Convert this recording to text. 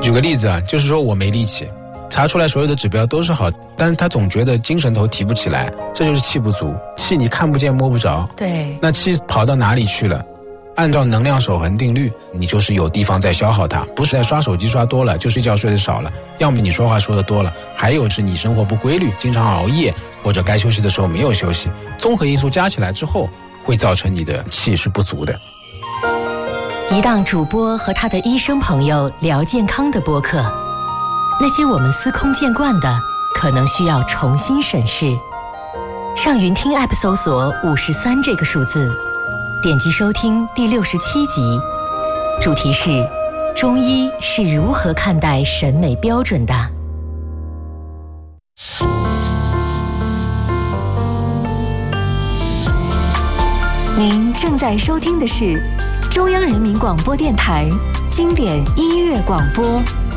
举个例子啊，就是说我没力气，查出来所有的指标都是好，但是他总觉得精神头提不起来，这就是气不足。气你看不见摸不着， 对， 那气跑到哪里去了？按照能量守恒定律，你就是有地方在消耗它，不是在刷手机刷多了，就睡觉睡得少了，要么你说话说得多了，还有是你生活不规律，经常熬夜，或者该休息的时候没有休息，综合因素加起来之后，会造成你的气是不足的。 一档主播和他的医生朋友聊健康的播客，那些我们司空见惯的，可能需要重新审视。上云听 App 搜索53这个数字，点击收听第67集，主题是中医是如何看待审美标准的。 您正在收听的是中央人民广播电台经典音乐广播